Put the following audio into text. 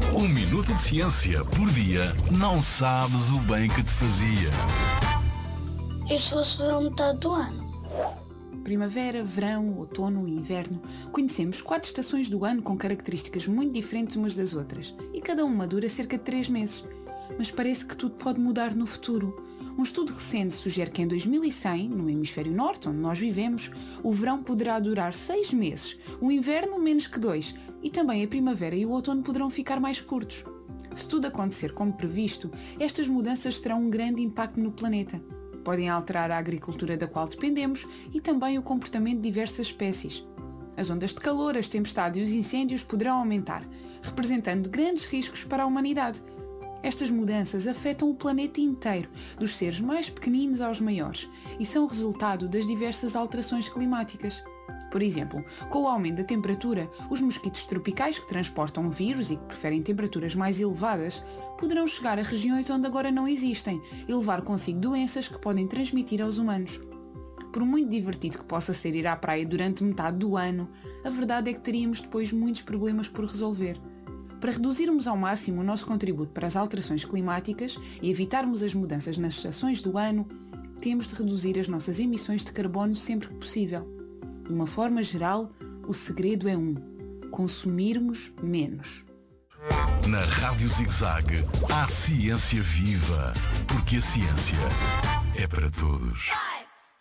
Um minuto de ciência por dia não sabes o bem que te fazia. E se fosse verão metade do ano? Primavera, verão, outono e inverno. Conhecemos 4 estações do ano com características muito diferentes umas das outras, e cada uma dura cerca de 3 meses. Mas parece que tudo pode mudar no futuro. Um estudo recente sugere que em 2100, no hemisfério norte, onde nós vivemos, o verão poderá durar 6 meses, o inverno menos que 2, e também a primavera e o outono poderão ficar mais curtos. Se tudo acontecer como previsto, estas mudanças terão um grande impacto no planeta. Podem alterar a agricultura da qual dependemos e também o comportamento de diversas espécies. As ondas de calor, as tempestades e os incêndios poderão aumentar, representando grandes riscos para a humanidade. Estas mudanças afetam o planeta inteiro, dos seres mais pequeninos aos maiores, e são resultado das diversas alterações climáticas. Por exemplo, com o aumento da temperatura, os mosquitos tropicais que transportam vírus e que preferem temperaturas mais elevadas poderão chegar a regiões onde agora não existem e levar consigo doenças que podem transmitir aos humanos. Por muito divertido que possa ser ir à praia durante metade do ano, a verdade é que teríamos depois muitos problemas por resolver. Para reduzirmos ao máximo o nosso contributo para as alterações climáticas e evitarmos as mudanças nas estações do ano, temos de reduzir as nossas emissões de carbono sempre que possível. De uma forma geral, o segredo é consumirmos menos. Na Rádio ZigZag, há ciência viva, porque a ciência é para todos.